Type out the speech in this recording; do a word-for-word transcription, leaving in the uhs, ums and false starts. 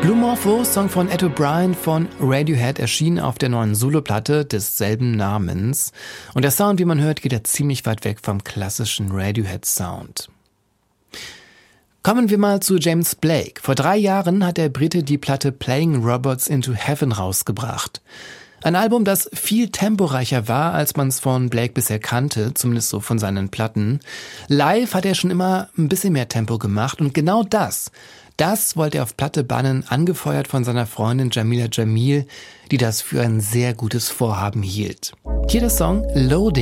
Blue Morpho, Song von Ed O'Brien von Radiohead, erschien auf der neuen Soloplatte desselben Namens. Und der Sound, wie man hört, geht ja ziemlich weit weg vom klassischen Radiohead-Sound. Kommen wir mal zu James Blake. Vor drei Jahren hat der Brite die Platte Playing Robots into Heaven rausgebracht. Ein Album, das viel temporeicher war, als man es von Blake bisher kannte, zumindest so von seinen Platten. Live hat er schon immer ein bisschen mehr Tempo gemacht und genau das, das wollte er auf Platte bannen, angefeuert von seiner Freundin Jamila Jamil, die das für ein sehr gutes Vorhaben hielt. Hier der Song Loading.